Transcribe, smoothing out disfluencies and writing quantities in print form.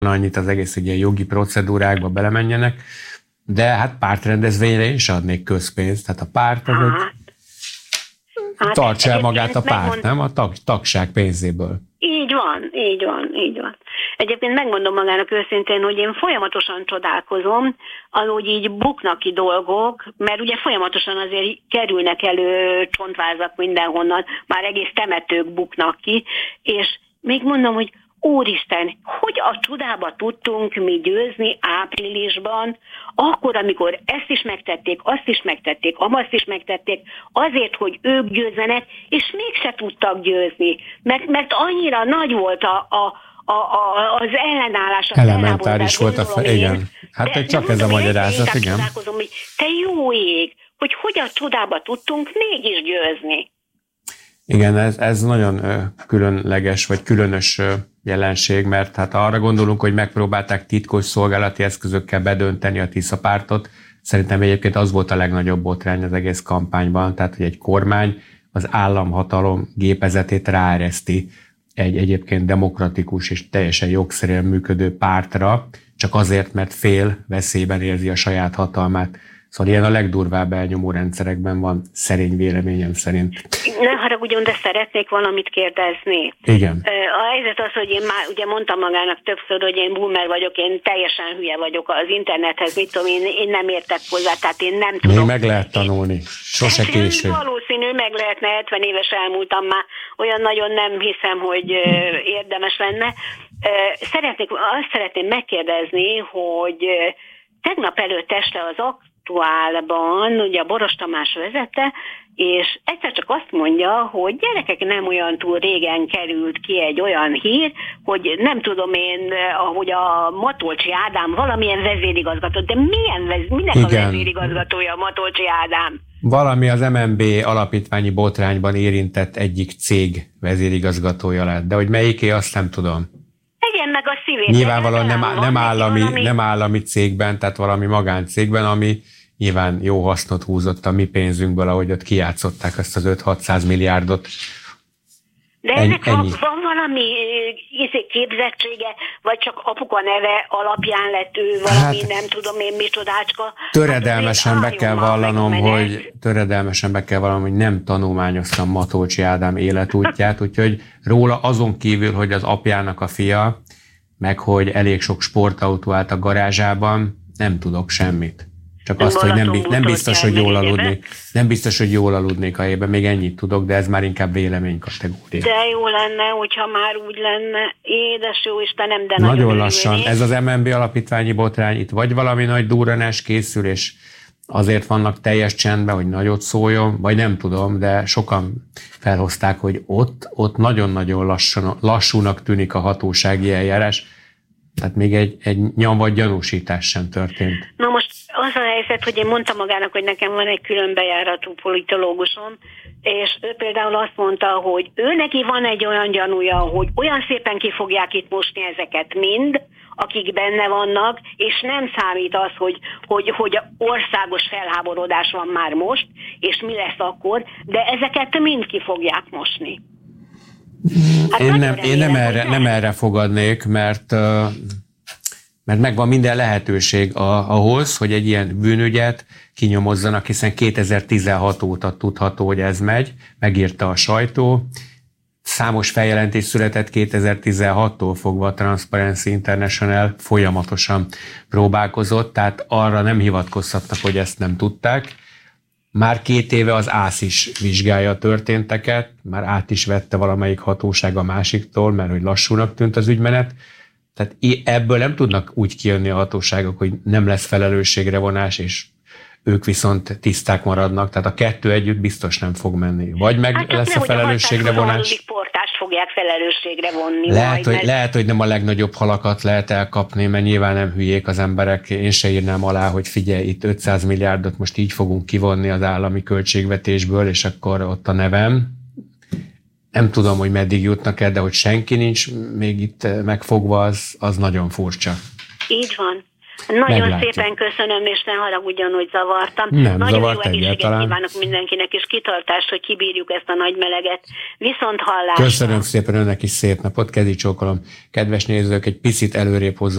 annyit az egész ilyen jogi procedúrákba belemenjenek, de hát pártrendezvényre is adnék közpénzt, tehát a párt az tartsa el magát a párt, nem? A tagság pénzéből. Így van. Egyébként megmondom magának őszintén, hogy én folyamatosan csodálkozom, ahogy így buknak ki dolgok, mert ugye folyamatosan azért kerülnek elő csontvázak mindenhonnan, már egész temetők buknak ki, és még mondom, hogy Úristen, hogy a csodába tudtunk mi győzni áprilisban, akkor, amikor ezt is megtették, azt is megtették, amazt is megtették, azért, hogy ők győzzenek, és mégse tudtak győzni, mert annyira nagy volt az ellenállás, az elementáris volt igen. Hát csak ez a magyarázat, igen. Hogy te jó ég, hogy a csodába tudtunk mégis győzni. Igen, ez nagyon különleges, vagy különös jelenség, mert hát arra gondolunk, hogy megpróbálták titkos szolgálati eszközökkel bedönteni a Tisza pártot. Szerintem egyébként az volt a legnagyobb botrány az egész kampányban, tehát hogy egy kormány az államhatalom gépezetét ráereszti egy egyébként demokratikus és teljesen jogszerűen működő pártra, csak azért, mert fél veszélyben érzi a saját hatalmát. Szóval ilyen a legdurvább elnyomó rendszerekben van, szerény véleményem szerint. Ne haragudjon, de szeretnék valamit kérdezni. Igen. A helyzet az, hogy én már ugye mondtam magának többször, hogy én boomer vagyok, én teljesen hülye vagyok az internethez, mit tudom, én nem értek hozzá, tehát én nem tudom. Még meg lehet tanulni, sose késő. Valószínű, meg lehetne, 70 éves elmúltam már, olyan nagyon nem hiszem, hogy érdemes lenne. Azt szeretném megkérdezni, hogy tegnap előtt este az Aktuálban, ugye a Boros Tamás vezette, és egyszer csak azt mondja, hogy gyerekek, nem olyan túl régen került ki egy olyan hír, hogy nem tudom én, ahogy a Matolcsy Ádám valamilyen vezérigazgató, de minek a vezérigazgatója a Matolcsy Ádám? Valami az MNB alapítványi botrányban érintett egyik cég vezérigazgatója lett, de hogy melyiké, azt nem tudom. Tegyen meg a szívét. Nyilvánvalóan nem állami cégben, tehát valami magáncégben, ami nyilván jó hasznot húzott a mi pénzünkből, ahogy ott kijátszották ezt az 5-600 milliárdot. De ennek van valami képzettsége, vagy csak apuka neve alapján lett ő valami, nem tudom én micsodácska. Töredelmesen be kell vallanom, hogy nem tanulmányoztam Matolcsy Ádám életútját, úgyhogy róla azon kívül, hogy az apjának a fia, meg hogy elég sok sportautó állt a garázsában, nem tudok semmit. Csak azt, hogy nem biztos, hogy jól aludnék. Nem biztos, hogy jól aludnék a helyben, még ennyit tudok, de ez már inkább véleménykategória. De jó lenne, hogyha már úgy lenne. Édes jó Istenem, de nagyon lassan. Ez az MNB alapítványi botrány, itt vagy valami nagy durranás készül, és azért vannak teljes csendben, hogy nagyot szóljon, vagy nem tudom, de sokan felhozták, hogy ott nagyon-nagyon lassúnak tűnik a hatósági eljárás. Tehát még egy nyom vagy gyanúsítás sem történt. Na most az a helyzet, hogy én mondtam magának, hogy nekem van egy külön bejáratú politológusom, és ő például azt mondta, hogy ő neki van egy olyan gyanúja, hogy olyan szépen ki fogják itt mosni ezeket mind, akik benne vannak, és nem számít az, hogy országos felháborodás van már most, és mi lesz akkor, de ezeket mind ki fogják mosni. Hát én nem erre fogadnék, mert megvan minden lehetőség ahhoz, hogy egy ilyen bűnügyet kinyomozzanak, hiszen 2016 óta tudható, hogy ez megy, megírta a sajtó. Számos feljelentés született 2016-tól fogva, a Transparency International folyamatosan próbálkozott, tehát arra nem hivatkozhatnak, hogy ezt nem tudták. Már 2 éve az ÁSZ is vizsgálja a történteket, már át is vette valamelyik hatóság a másiktól, mert hogy lassúnak tűnt az ügymenet. Tehát ebből nem tudnak úgy kijönni a hatóságok, hogy nem lesz felelősségre vonás, és ők viszont tiszták maradnak. Tehát a kettő együtt biztos nem fog menni. Vagy meg lesz a felelősségre vonás. Portást fogják felelősségre vonni. Lehet, hogy nem a legnagyobb halakat lehet elkapni, mert nyilván nem hülyék az emberek. Én se írnám alá, hogy figyelj, itt 500 milliárdot most így fogunk kivonni az állami költségvetésből, és akkor ott a nevem. Nem tudom, hogy meddig jutnak el, de hogy senki nincs még itt megfogva, az nagyon furcsa. Így van. Nagyon szépen köszönöm, és ne haragudjon, hogy zavartam. Nem nagyon zavart jó egészséget egyáltalán. Kívánok mindenkinek, és kitartást, hogy kibírjuk ezt a nagy meleget. Viszont hallásra. Köszönöm szépen, önnek is szép napot, kezi csókolom. Kedves nézők, egy picit előrébb hozzá